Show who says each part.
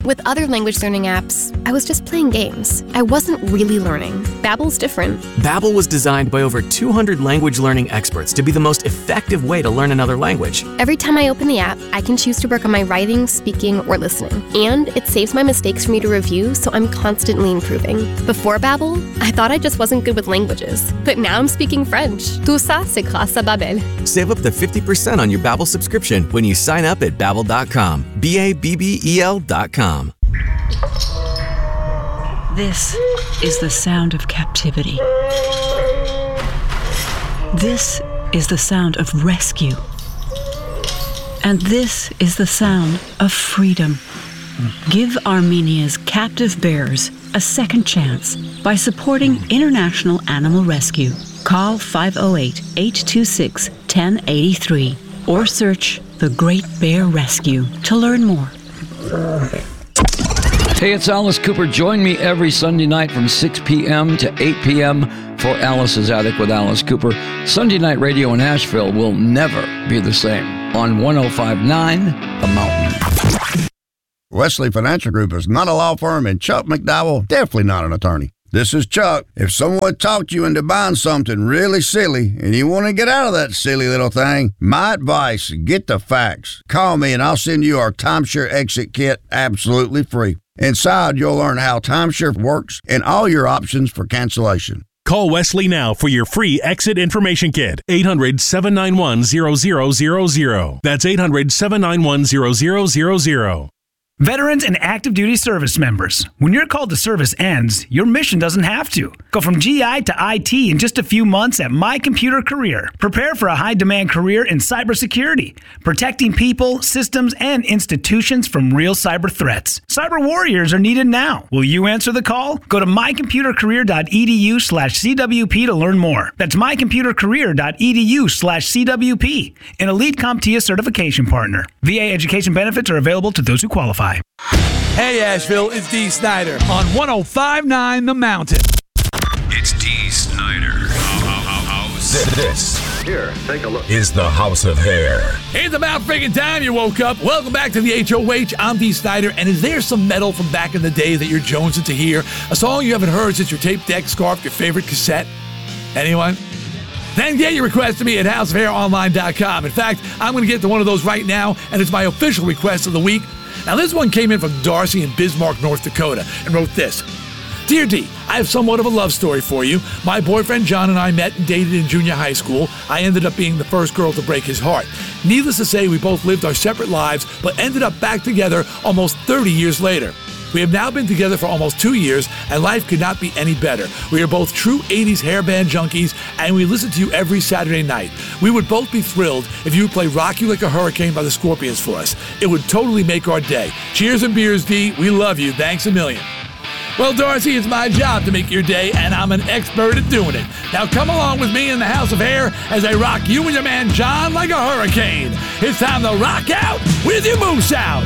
Speaker 1: With other language learning apps, I was just playing games. I wasn't really learning. Babbel's different.
Speaker 2: Babbel was designed by over 200 language learning experts to be the most effective way to learn another language.
Speaker 1: Every time I open the app, I can choose to work on my writing, speaking, or listening. And it saves my mistakes for me to review, so I'm constantly improving. Before Babbel, I thought I just wasn't good with languages. But now I'm speaking French. Tout ça, c'est grâce à Babbel.
Speaker 2: Save up to 50% on your Babbel subscription when you sign up at Babbel.com. Babbel.com.
Speaker 3: This is the sound of captivity. This is the sound of rescue. And this is the sound of freedom. Give Armenia's captive bears a second chance by supporting International Animal Rescue. Call 508-826-1083 or search The Great Bear Rescue to learn more.
Speaker 4: Hey, it's Alice Cooper. Join me every Sunday night from 6 p.m. to 8 p.m. for Alice's Attic with Alice Cooper. Sunday night radio in Asheville will never be the same on 105.9 The Mountain.
Speaker 5: Wesley Financial Group is not a law firm, and Chuck McDowell definitely not an attorney. This is Chuck. If someone talked you into buying something really silly and you want to get out of that silly little thing, my advice, get the facts. Call me and I'll send you our timeshare exit kit absolutely free. Inside, you'll learn how timeshare works and all your options for cancellation.
Speaker 6: Call Wesley now for your free exit information kit. 800-791-0000. That's 800-791-0000.
Speaker 7: Veterans and active duty service members, when your call to service ends, your mission doesn't have to. Go from GI to IT in just a few months at My Computer Career. Prepare for a high-demand career in cybersecurity, protecting people, systems, and institutions from real cyber threats. Cyber warriors are needed now. Will you answer the call? Go to mycomputercareer.edu/CWP to learn more. That's mycomputercareer.edu/CWP, an Elite CompTIA certification partner. VA education benefits are available to those who qualify.
Speaker 8: Hey, Asheville, it's Dee Snider on 105.9 The Mountain.
Speaker 9: It's Dee Snider.
Speaker 10: This here, take a look. Is the House of Hair.
Speaker 8: It's about freaking time you woke up. Welcome back to the HOH. I'm Dee Snider, and is there some metal from back in the day that you're jonesing to hear? A song you haven't heard since your tape deck scarfed your favorite cassette? Anyone? Then get your request to me at houseofhaironline.com. In fact, I'm going to get to one of those right now, and it's my official request of the week. Now, this one came in from Darcy in Bismarck, North Dakota, and wrote this. Dear Dee, I have somewhat of a love story for you. My boyfriend John and I met and dated in junior high school. I ended up being the first girl to break his heart. Needless to say, we both lived our separate lives, but ended up back together almost 30 years later. We have now been together for almost 2 years, and life could not be any better. We are both true 80s hairband junkies, and we listen to you every Saturday night. We would both be thrilled if you would play Rock You Like a Hurricane by the Scorpions for us. It would totally make our day. Cheers and beers, D. We love you. Thanks a million. Well, Darcy, it's my job to make your day, and I'm an expert at doing it. Now come along with me in the House of Hair as I rock you and your man John like a hurricane. It's time to rock out with your moose out.